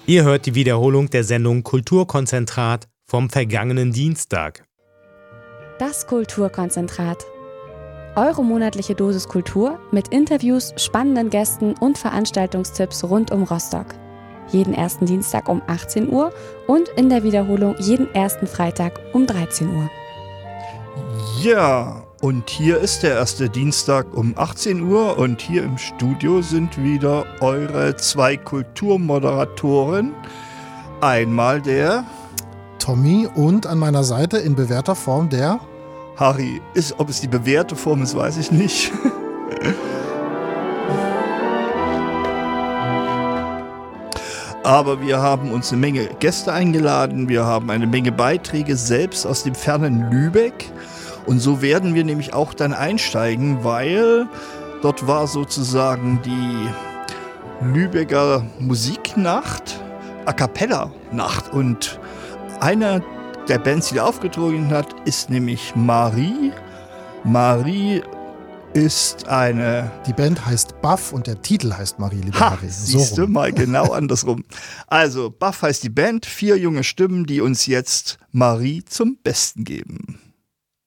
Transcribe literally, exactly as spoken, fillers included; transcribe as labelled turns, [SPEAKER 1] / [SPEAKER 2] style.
[SPEAKER 1] Ihr hört die Wiederholung der Sendung Kulturkonzentrat vom vergangenen Dienstag.
[SPEAKER 2] Das Kulturkonzentrat. Eure monatliche Dosis Kultur mit Interviews, spannenden Gästen und Veranstaltungstipps rund um Rostock. Jeden ersten Dienstag um achtzehn Uhr und in der Wiederholung jeden ersten Freitag um dreizehn Uhr.
[SPEAKER 3] Ja, und hier ist der erste Dienstag um achtzehn Uhr und hier im Studio sind wieder eure zwei Kulturmoderatoren. Einmal der
[SPEAKER 4] Tommy und an meiner Seite in bewährter Form der
[SPEAKER 3] Harry. Ist, ob es die bewährte Form ist, weiß ich nicht. Aber wir haben uns eine Menge Gäste eingeladen, wir haben eine Menge Beiträge selbst aus dem fernen Lübeck. Und so werden wir nämlich auch dann einsteigen, weil dort war sozusagen die Lübecker Musiknacht, A Cappella Nacht. Und einer der Bands, die da aufgetreten hat, ist nämlich Marie. Marie ist eine...
[SPEAKER 4] Die Band heißt Buff und der Titel heißt Marie, lieber
[SPEAKER 3] Ha,
[SPEAKER 4] Harry. So
[SPEAKER 3] siehst du
[SPEAKER 4] rum.
[SPEAKER 3] mal, genau andersrum. Also, Buff heißt die Band, vier junge Stimmen, die uns jetzt Marie zum Besten geben.